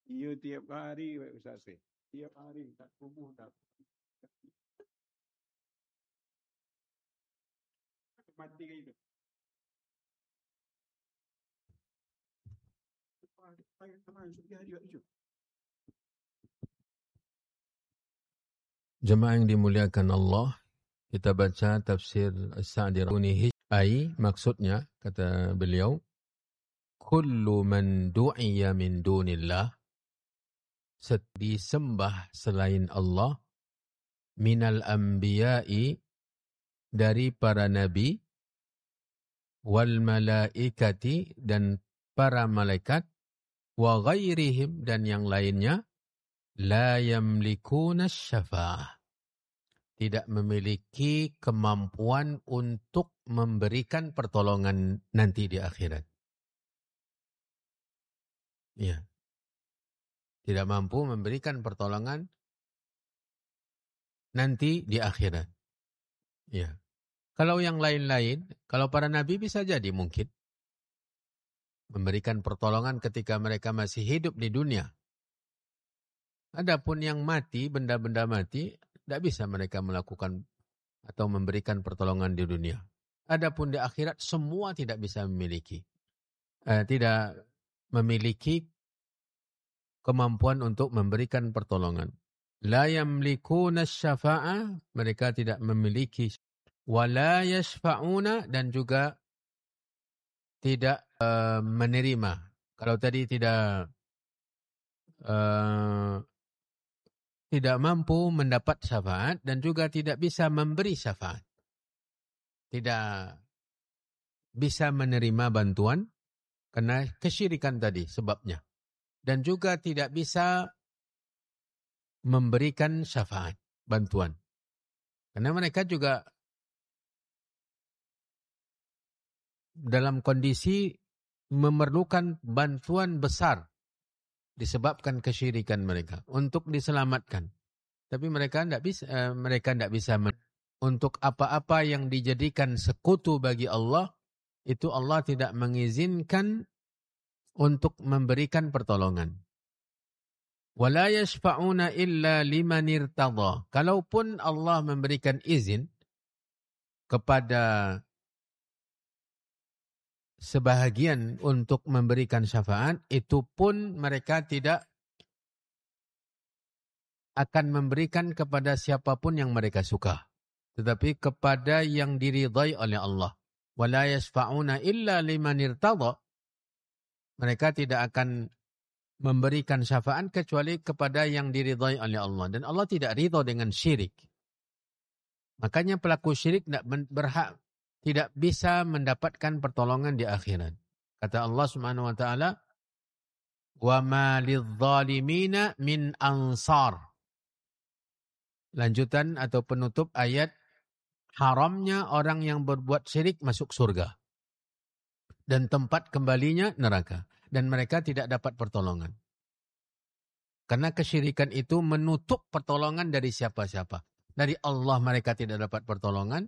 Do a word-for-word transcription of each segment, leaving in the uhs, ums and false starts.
Iya tiap hari Pak Ustaz. Tiap hari tak kubuh tak. Mati ke itu. Jemaah yang dimuliakan Allah, kita baca tafsir As-Sa'di Runi ai, maksudnya kata beliau, kullu man du'iya min dunillah, disembah selain Allah, minal anbiya'i, dari para nabi, wal malaikati, dan para malaikat, wa ghairihim, dan yang lainnya, la yamlikuna syafa'ah, tidak memiliki kemampuan untuk memberikan pertolongan nanti di akhirat. Ya, tidak mampu memberikan pertolongan nanti di akhirat. Ya. Kalau yang lain-lain, kalau para nabi bisa jadi mungkin memberikan pertolongan ketika mereka masih hidup di dunia. Adapun yang mati, benda-benda mati, tidak bisa mereka melakukan atau memberikan pertolongan di dunia. Adapun di akhirat, semua tidak bisa memiliki. Eh, tidak memiliki kemampuan untuk memberikan pertolongan. La yamlikuna syafa'ah, mereka tidak memiliki. Wala yashfa'una, dan juga tidak uh, menerima. Kalau tadi tidak uh, tidak mampu mendapat syafaat dan juga tidak bisa memberi syafaat. Tidak bisa menerima bantuan karena kesyirikan tadi sebabnya. Dan juga tidak bisa memberikan syafaat, bantuan. Karena mereka juga dalam kondisi memerlukan bantuan besar disebabkan kesyirikan mereka untuk diselamatkan. Tapi mereka tidak bisa, uh, mereka tidak bisa men- untuk apa-apa yang dijadikan sekutu bagi Allah, itu Allah tidak mengizinkan untuk memberikan pertolongan. Wala yashfa'una illa liman irtadha. Kalaupun Allah memberikan izin kepada sebahagian untuk memberikan syafaat, itu pun mereka tidak akan memberikan kepada siapapun yang mereka suka, tetapi kepada yang diridai oleh Allah. Wala yashfa'una illa liman irtadha. Mereka tidak akan memberikan syafaat kecuali kepada yang diridai oleh Allah. Dan Allah tidak ridha dengan syirik. Makanya pelaku syirik tidak berhak, tidak bisa mendapatkan pertolongan di akhirat. Kata Allah Subhanahu wa taala, "Wa ma lidh-dhalimina min ansar." Lanjutan atau penutup ayat, haramnya orang yang berbuat syirik masuk surga dan tempat kembalinya neraka, dan mereka tidak dapat pertolongan. Karena kesyirikan itu menutup pertolongan dari siapa-siapa. Dari Allah mereka tidak dapat pertolongan,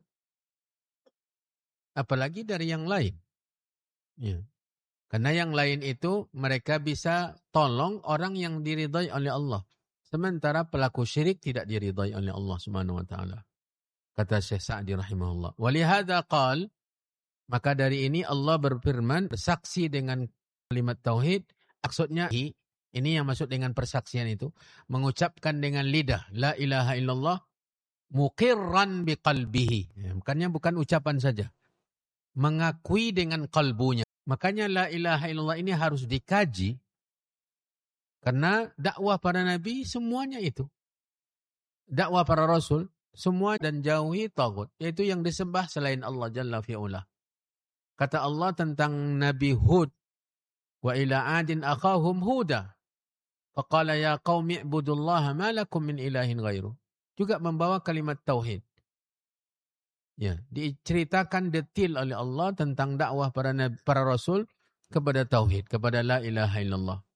apalagi dari yang lain. Ya. Karena yang lain itu mereka bisa tolong orang yang diridai oleh Allah. Sementara pelaku syirik tidak diridai oleh Allah Subhanahu wa taala. Kata Syekh Sa'di rahimahullah. Walihada qal, maka dari ini Allah berfirman, bersaksi dengan kalimat tauhid, maksudnya ini yang maksud dengan persaksian itu, mengucapkan dengan lidah la ilaha illallah muqirran biqalbihi. Ya, makanya bukan ucapan saja, mengakui dengan kalbunya. Makanya la ilaha illallah ini harus dikaji, karena dakwah para nabi semuanya itu. Dakwah para rasul semua, dan jauhi tagut, yaitu yang disembah selain Allah Jalla fi'ula. Kata Allah tentang Nabi Hud, wa ila adin akhahum huda faqala ya qaumi ibudullaha ma lakum min ilahin ghairu. Juga membawa kalimat tauhid. Ya, diceritakan detail oleh Allah tentang dakwah para nabi, para rasul kepada tauhid, kepada la ilaha illallah.